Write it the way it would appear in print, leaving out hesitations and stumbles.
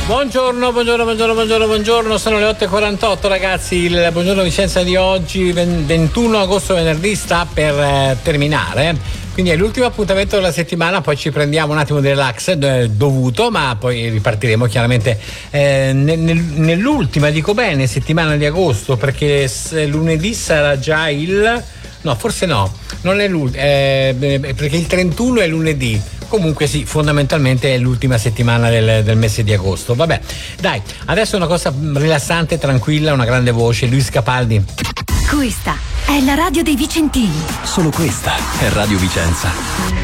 Buongiorno, sono le 8:48 ragazzi, il Buongiorno Vicenza di oggi, 21 agosto, venerdì, sta per terminare, quindi è l'ultimo appuntamento della settimana, poi ci prendiamo un attimo di relax dovuto, ma poi ripartiremo chiaramente nell'ultima, dico bene, settimana di agosto, perché lunedì sarà già non è l'ultimo, perché il 31 è lunedì. Comunque sì, fondamentalmente è l'ultima settimana del mese di agosto. Vabbè, dai, adesso una cosa rilassante, tranquilla, una grande voce, Luis Capaldi. Questa è la radio dei Vicentini. Solo questa è Radio Vicenza.